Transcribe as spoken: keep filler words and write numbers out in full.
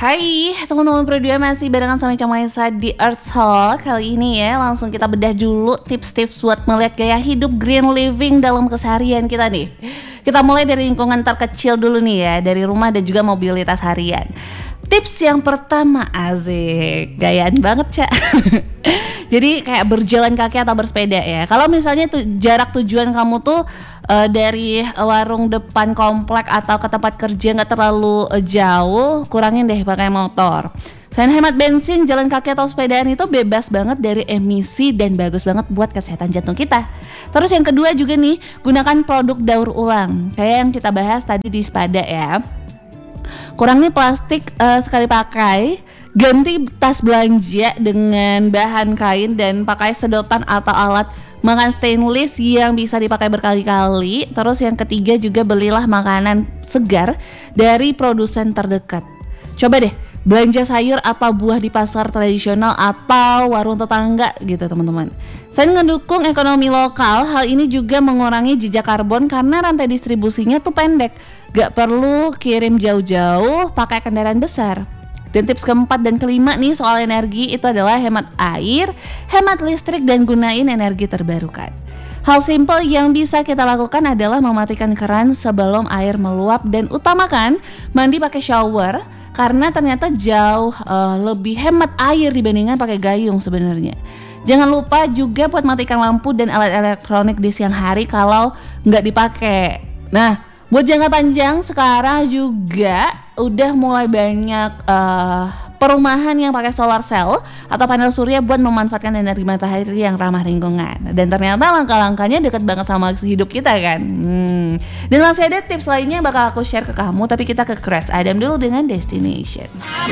Hai teman-teman berdua, masih barengan sama Camaisa di Earth Talk. Kali ini ya langsung kita bedah dulu tips-tips buat melihat gaya hidup green living dalam keseharian kita nih. Kita mulai dari lingkungan terkecil dulu nih ya, dari rumah dan juga mobilitas harian. Tips yang pertama, asik, gayaan banget Cak. Jadi kayak berjalan kaki atau bersepeda ya. Kalau misalnya tu, jarak tujuan kamu tuh uh, dari warung depan komplek atau ke tempat kerja nggak terlalu uh, jauh, kurangin deh pakai motor. Selain hemat bensin, jalan kaki atau sepedaan itu bebas banget dari emisi dan bagus banget buat kesehatan jantung kita. Terus yang kedua juga nih, gunakan produk daur ulang. Kayak yang kita bahas tadi di Spada ya. Kurangi plastik uh, sekali pakai, ganti tas belanja dengan bahan kain dan pakai sedotan atau alat makan stainless yang bisa dipakai berkali-kali. Terus yang ketiga juga belilah makanan segar dari produsen terdekat. Coba deh belanja sayur atau buah di pasar tradisional atau warung tetangga gitu teman-teman. Selain ngedukung ekonomi lokal, hal ini juga mengurangi jejak karbon karena rantai distribusinya tuh pendek. Gak perlu kirim jauh-jauh pakai kendaraan besar. Dan tips keempat dan kelima nih soal energi itu adalah hemat air, hemat listrik dan gunain energi terbarukan. Hal simpel yang bisa kita lakukan adalah mematikan keran sebelum air meluap dan utamakan mandi pakai shower karena ternyata jauh uh, lebih hemat air dibandingkan pakai gayung sebenarnya. Jangan lupa juga buat matikan lampu dan alat elektronik di siang hari kalau nggak dipakai. Nah, buat jangka panjang sekarang juga udah mulai banyak uh, perumahan yang pakai solar cell atau panel surya buat memanfaatkan energi matahari yang ramah lingkungan. Dan ternyata langkah-langkahnya dekat banget sama hidup kita kan. Hmm. Dan masih ada tips lainnya yang bakal aku share ke kamu, tapi kita ke Crash Adam dulu dengan Destination.